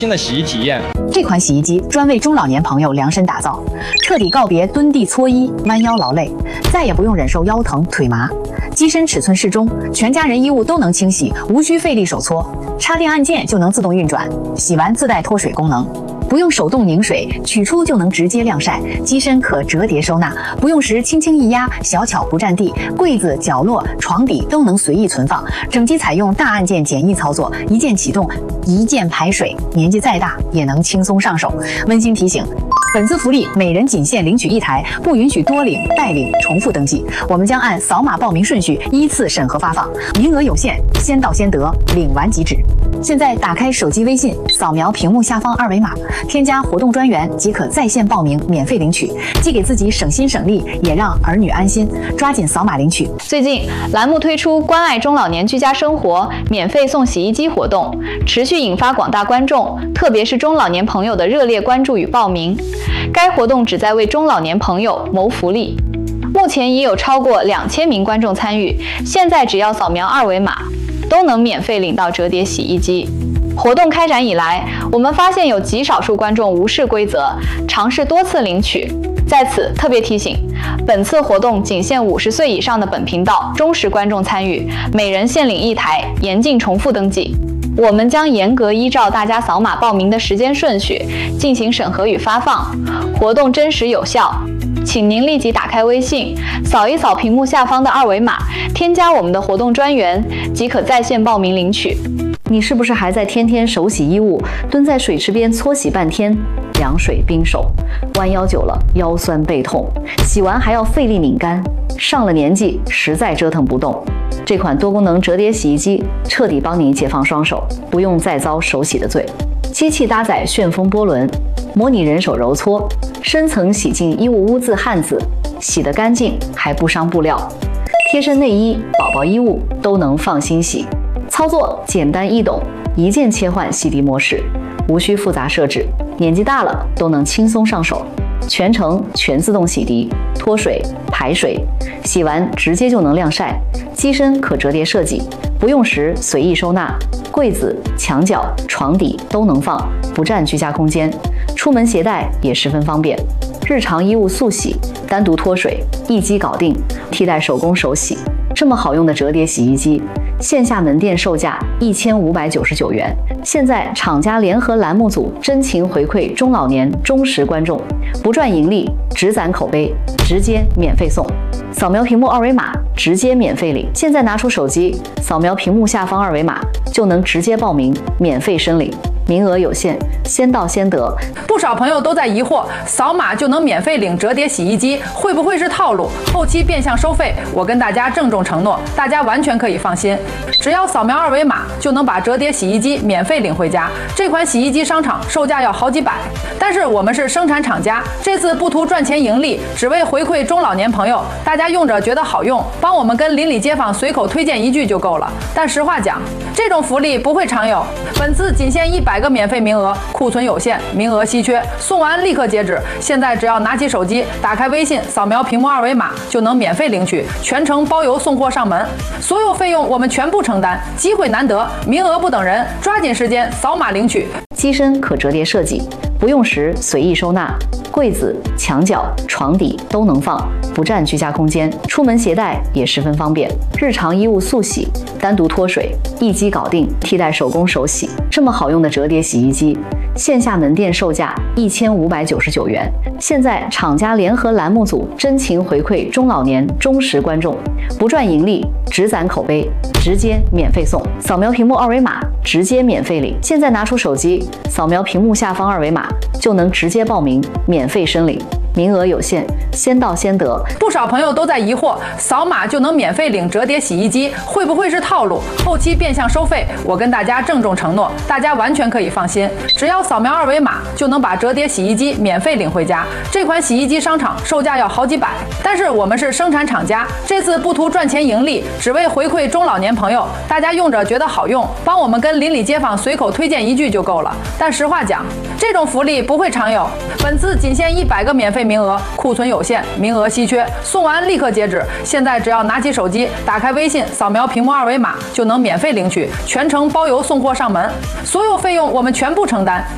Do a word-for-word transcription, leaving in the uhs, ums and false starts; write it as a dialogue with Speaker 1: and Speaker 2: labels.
Speaker 1: 新的洗衣体验。
Speaker 2: 这款洗衣机专为中老年朋友量身打造，彻底告别蹲地搓衣、弯腰劳累，再也不用忍受腰疼、腿麻。机身尺寸适中，全家人衣物都能清洗，无需费力手搓，插电按键就能自动运转，洗完自带脱水功能。 不用手动拧水，取出就能直接晾晒。机身可折叠收纳，不用时轻轻一压，小巧不占地。柜子、角落、床底都能随意存放。整机采用大按键简易操作，一键启动，一键排水。年纪再大也能轻松上手。温馨提醒。 本次福利每人仅限领取一台，不允许多领、代领、重复登记。我们将按扫码报名顺序依次审核发放，名额有限，先到先得，领完即止。现在打开手机微信，扫描屏幕下方二维码，添加活动专员即可在线报名，免费领取，既给自己省心省力，也让儿女安心。抓紧扫码领取。
Speaker 3: 最近，栏目推出关爱中老年居家生活免费送洗衣机活动，持续引发广大观众，特别是中老年朋友的热烈关注与报名。 该活动旨在为中老年朋友谋福利，目前已有超过两千名观众参与。现在只要扫描二维码，都能免费领到折叠洗衣机。活动开展以来，我们发现有极少数观众无视规则，尝试多次领取。在此特别提醒，本次活动仅限五十岁以上的本频道忠实观众参与，每人限领一台，严禁重复登记。 我们将严格依照大家扫码报名的时间顺序进行审核与发放，活动真实有效。请您立即打开微信，扫一扫屏幕下方的二维码，添加我们的活动专员，即可在线报名领取。
Speaker 4: 你是不是还在天天手洗衣物，蹲在水池边搓洗半天，凉水冰手，弯腰久了腰酸背痛，洗完还要费力拧干，上了年纪实在折腾不动。 这款多功能折叠洗衣机彻底帮你解放双手，不用再遭手洗的罪。机器搭载旋风波轮，模拟人手揉搓，深层洗净衣物污渍汗渍，洗得干净还不伤布料。贴身内衣、宝宝衣物都能放心洗。操作简单易懂，一键切换洗涤模式，无需复杂设置，年纪大了都能轻松上手。 全程全自动洗涤、脱水、排水，洗完直接就能晾晒。机身可折叠设计，不用时随意收纳，柜子、墙角、床底都能放，不占居家空间。出门携带也十分方便。日常衣物速洗，单独脱水，一机搞定，替代手工手洗。这么好用的折叠洗衣机，线下门店售价一千五百九十九元。 现在厂家联合栏目组真情回馈中老年忠实观众，不赚盈利，只攒口碑，直接免费送。扫描屏幕二维码，直接免费领。现在拿出手机，扫描屏幕下方二维码，就能直接报名，免费申领。 名额有限，先到先得。
Speaker 5: 不少朋友都在疑惑，扫码就能免费领折叠洗衣机，会不会是套路？后期变相收费？我跟大家郑重承诺，大家完全可以放心，只要扫描二维码，就能把折叠洗衣机免费领回家。这款洗衣机商场售价要好几百，但是我们是生产厂家，这次不图赚钱盈利，只为回馈中老年朋友，大家用着觉得好用，帮我们跟邻里街坊随口推荐一句就够了。但实话讲，这种福利不会常有，本次仅限一百。 个免费名额，库存有限，名额稀缺，送完立刻截止。现在只要拿起手机，打开微信，扫描屏幕二维码，就能免费领取，全程包邮送货上门，所有费用我们全部承担。机会难得，名额不等人，抓紧时间扫码领取。
Speaker 4: 机身可折叠设计，不用时随意收纳，柜子、墙角、床底都能放，不占居家空间。出门携带也十分方便。日常衣物速洗，单独脱水，一机搞定，替代手工手洗。这么好用的折叠洗衣机，线下门店售价一千五百九十九元。现在厂家联合栏目组真情回馈中老年忠实观众，不赚盈利，只攒口碑，直接免费送。扫描屏幕二维码，直接免费领。现在拿出手机，扫描屏幕下方二维码，就能直接报名，免费申领。 名额有限，先到先得。
Speaker 5: 不少朋友都在疑惑，扫码就能免费领折叠洗衣机，会不会是套路？后期变相收费？我跟大家郑重承诺，大家完全可以放心，只要扫描二维码，就能把折叠洗衣机免费领回家。这款洗衣机商场售价要好几百，但是我们是生产厂家，这次不图赚钱盈利，只为回馈中老年朋友，大家用着觉得好用，帮我们跟邻里街坊随口推荐一句就够了。但实话讲，这种福利不会常有，本次仅限一百个免费名额，库存有限，名额稀缺，送完立刻截止。现在只要拿起手机，打开微信，扫描屏幕二维码，就能免费领取，全程包邮送货上门，所有费用我们全部承担。